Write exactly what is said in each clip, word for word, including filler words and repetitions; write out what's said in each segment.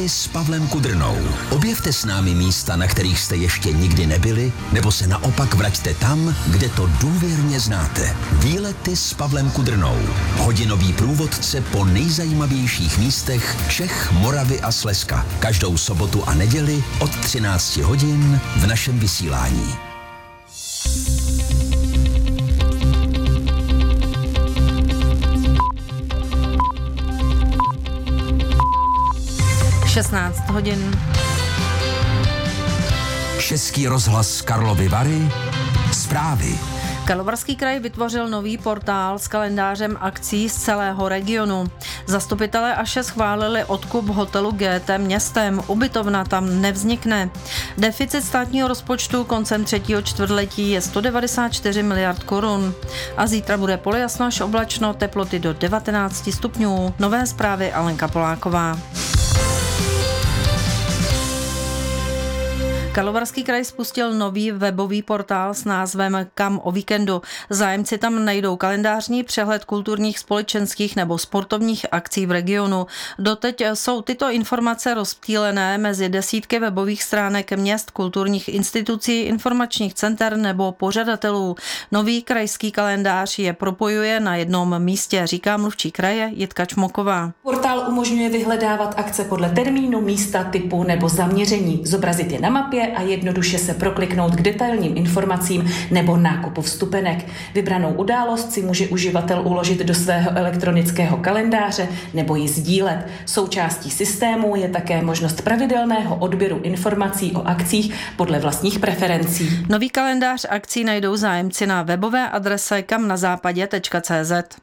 S Pavlem Kudrnou. Objevte s námi místa, na kterých jste ještě nikdy nebyli, nebo se naopak vraťte tam, kde to důvěrně znáte. Výlety s Pavlem Kudrnou. Hodinový průvodce po nejzajímavějších místech Čech, Moravy a Slezska. Každou sobotu a neděli od třinácti hodin v našem vysílání. šestnáct hodin. Český rozhlas Karlovy Vary. Zprávy. Karlovarský kraj vytvořil nový portál s kalendářem akcí z celého regionu. Zastupitelé Aše schválili odkup hotelu G T městem. Ubytovna tam nevznikne. Deficit státního rozpočtu koncem třetího čtvrtletí je sto devadesát čtyři miliard korun. A zítra bude polojasno až oblačno, teploty do devatenáct stupňů. Nové zprávy Alenka Poláková. Karlovarský kraj spustil nový webový portál s názvem Kam o víkendu. Zájemci tam najdou kalendářní přehled kulturních, společenských nebo sportovních akcí v regionu. Doteď jsou tyto informace rozptýlené mezi desítky webových stránek měst, kulturních institucí, informačních center nebo pořadatelů. Nový krajský kalendář je propojuje na jednom místě, říká mluvčí kraje Jitka Čmoková. Portál umožňuje vyhledávat akce podle termínu, místa, typu nebo zaměření, zobrazit je na mapě a jednoduše se prokliknout k detailním informacím nebo nákupu vstupenek. Vybranou událost si může uživatel uložit do svého elektronického kalendáře nebo ji sdílet. Součástí systému je také možnost pravidelného odběru informací o akcích podle vlastních preferencí. Nový kalendář akcí najdou zájemci na webové adrese kamnazápadě tečka cé zet.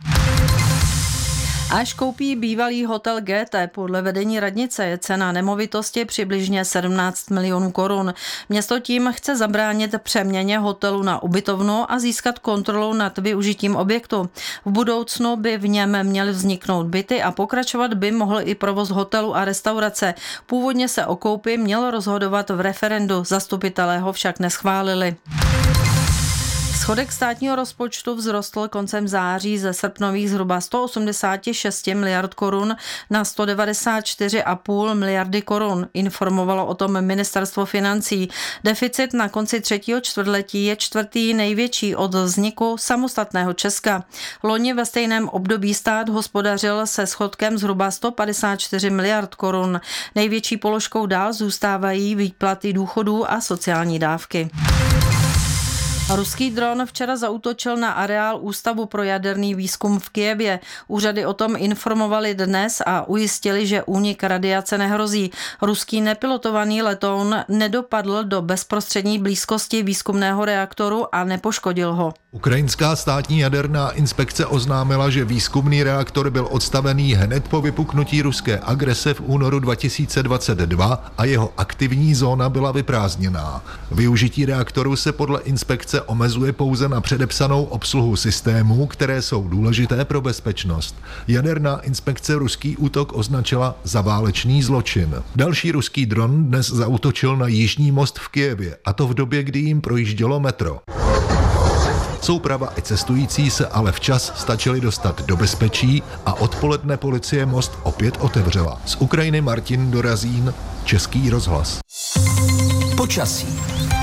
Až koupí bývalý hotel G T, podle vedení radnice je cena nemovitosti přibližně sedmnáct milionů korun. Město tím chce zabránit přeměně hotelu na ubytovnu a získat kontrolu nad využitím objektu. V budoucnu by v něm měly vzniknout byty a pokračovat by mohl i provoz hotelu a restaurace. Původně se o koupi mělo rozhodovat v referendu, zastupitelé ho však neschválili. Schodek státního rozpočtu vzrostl koncem září ze srpnových zhruba sto osmdesát šest miliard korun na sto devadesát čtyři celá pět miliardy korun, informovalo o tom ministerstvo financí. Deficit na konci třetího čtvrtletí je čtvrtý největší od vzniku samostatného Česka. Loni ve stejném období stát hospodařil se schodkem zhruba sto padesát čtyři miliard korun. Největší položkou dál zůstávají výplaty důchodů a sociální dávky. Ruský dron včera zaútočil na areál Ústavu pro jaderný výzkum v Kyjevě. Úřady o tom informovali dnes a ujistili, že únik radiace nehrozí. Ruský nepilotovaný letoun nedopadl do bezprostřední blízkosti výzkumného reaktoru a nepoškodil ho. Ukrajinská státní jaderná inspekce oznámila, že výzkumný reaktor byl odstavený hned po vypuknutí ruské agrese v únoru dva tisíce dvacet dva a jeho aktivní zóna byla vyprázdněná. Využití reaktoru se podle inspekce omezuje pouze na předepsanou obsluhu systémů, které jsou důležité pro bezpečnost. Jaderná inspekce ruský útok označila za válečný zločin. Další ruský dron dnes zaútočil na jižní most v Kyjevě, a to v době, kdy jim projíždělo metro. Souprava i cestující se ale včas stačili dostat do bezpečí a odpoledne policie most opět otevřela. Z Ukrajiny Martin Dorazín, Český rozhlas. Počasí.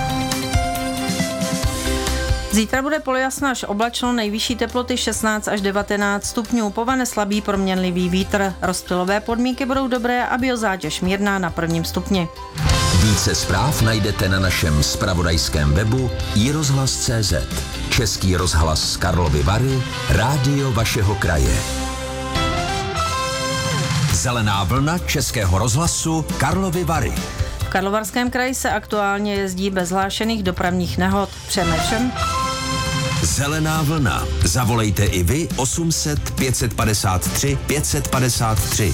Zítra bude polojasno až oblačno, nejvyšší teploty šestnáct až devatenáct stupňů, povane slabý proměnlivý vítr. Rozptylové podmínky budou dobré a biozátěž mírná na prvním stupni. Více zpráv najdete na našem zpravodajském webu i rozhlas tečka cé zet. Český rozhlas Karlovy Vary, rádio vašeho kraje. Zelená vlna Českého rozhlasu Karlovy Vary. V Karlovarském kraji se aktuálně jezdí bez hlášených dopravních nehod. Přejeme všem. Zelená vlna. Zavolejte i vy osm set pět set padesát tři pět set padesát tři.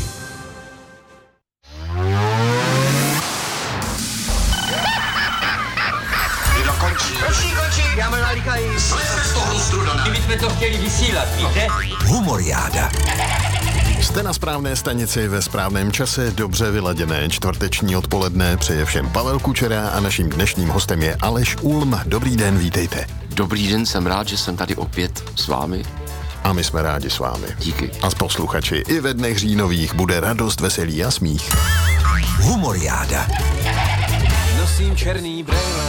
Končí, končí, já mám nalíkají. Slezte z toho struda. Kdybychom to chtěli vysílat, víte? Humoriáda. Jste na správné stanici ve správném čase, dobře vyladěné čtvrteční odpoledne, přeje všem Pavel Kučera a naším dnešním hostem je Aleš Ulm. Dobrý den, vítejte. Dobrý den, jsem rád, že jsem tady opět s vámi. A my jsme rádi s vámi. Díky. A s posluchači. I ve dnech říjnových bude radost, veselí a smích. Floriáda. Nosím černý brejle,